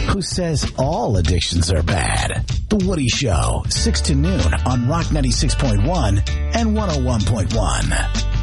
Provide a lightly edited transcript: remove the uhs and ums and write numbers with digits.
who says all addictions are bad. The Woody Show, 6 to noon on Rock 96.1 and 101.1.